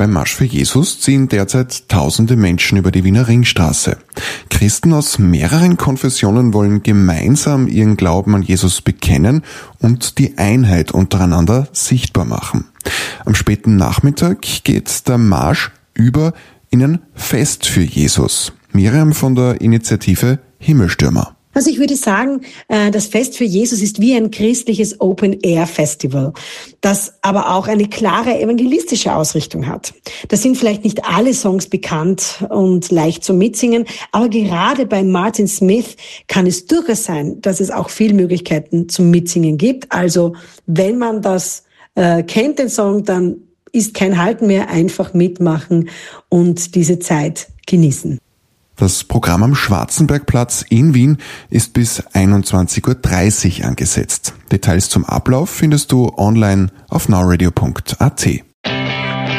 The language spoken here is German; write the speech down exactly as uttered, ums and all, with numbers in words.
Beim Marsch für Jesus ziehen derzeit tausende Menschen über die Wiener Ringstraße. Christen aus mehreren Konfessionen wollen gemeinsam ihren Glauben an Jesus bekennen und die Einheit untereinander sichtbar machen. Am späten Nachmittag geht der Marsch über in ein Fest für Jesus. Miriam von der Initiative Himmelstürmer. Also ich würde sagen, das Fest für Jesus ist wie ein christliches Open-Air-Festival, das aber auch eine klare evangelistische Ausrichtung hat. Da sind vielleicht nicht alle Songs bekannt und leicht zum Mitsingen, aber gerade bei Martin Smith kann es durchaus sein, dass es auch viele Möglichkeiten zum Mitsingen gibt. Also wenn man das äh, kennt, den Song, dann ist kein Halten mehr, einfach mitmachen und diese Zeit genießen. Das Programm am Schwarzenbergplatz in Wien ist bis einundzwanzig Uhr dreißig angesetzt. Details zum Ablauf findest du online auf nowradio punkt at.